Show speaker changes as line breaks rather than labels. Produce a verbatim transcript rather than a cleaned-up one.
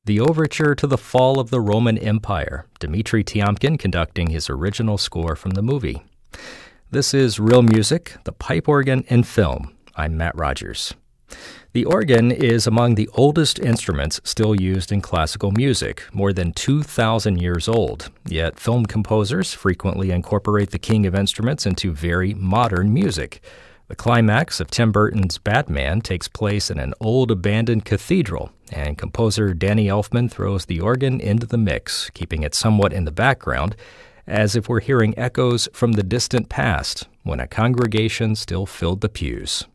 The Overture to the Fall of the Roman Empire, Dmitri Tiomkin conducting his original score from the movie. This is Real Music, the Pipe Organ in Film. I'm Matt Rogers. The organ is among the oldest instruments still used in classical music, more than two thousand years old. Yet film composers frequently incorporate the king of instruments into very modern music. The climax of Tim Burton's Batman takes place in an old abandoned cathedral, and composer Danny Elfman throws the organ into the mix, keeping it somewhat in the background, as if we're hearing echoes from the distant past when a congregation still filled the pews.